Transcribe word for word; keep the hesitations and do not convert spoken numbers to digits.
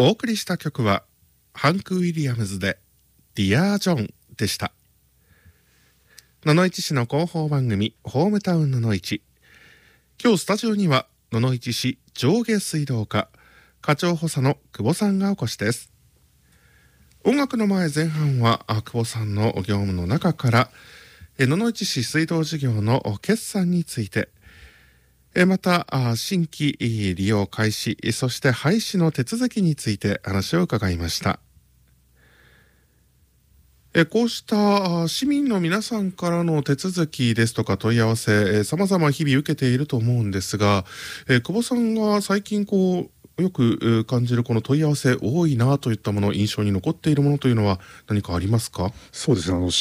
お送りした曲はハンク・ウィリアムズでディアー・ジョンでした。野々市市の広報番組ホームタウン野々市。今日スタジオには野々市市上下水道課課長補佐の久保さんがお越しです。音楽の前前半は久保さんの業務の中から野々市市水道事業の決算について、また新規利用開始、そして廃止の手続きについて話を伺いました。こうした市民の皆さんからの手続きですとか問い合わせ、様々日々受けていると思うんですが、久保さんが最近こうよく感じるこの問い合わせ多いなといったもの、印象に残っているものというのは何かありますか？ そうですね、あの